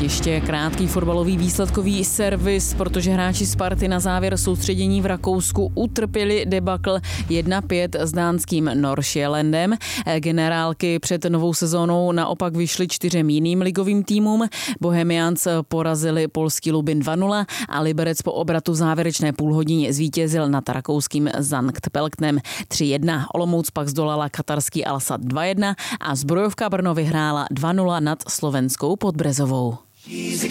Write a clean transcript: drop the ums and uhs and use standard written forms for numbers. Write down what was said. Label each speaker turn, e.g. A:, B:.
A: Ještě krátký fotbalový výsledkový servis, protože hráči Sparty na závěr soustředění v Rakousku utrpěli debakl 1-5 s dánským Nordsjællandem. Generálky před novou sezónou naopak vyšly 4 jiným ligovým týmům. Bohemians porazili polský Lubin 2-0 a Liberec po obratu v závěrečné půlhodině zvítězil nad rakouským Sankt Pelknem 3-1. Olomouc pak zdolala katarský Al Sadd 2-1 a Zbrojovka Brno vyhrála 2-0 nad slovenskou Podbrezovou.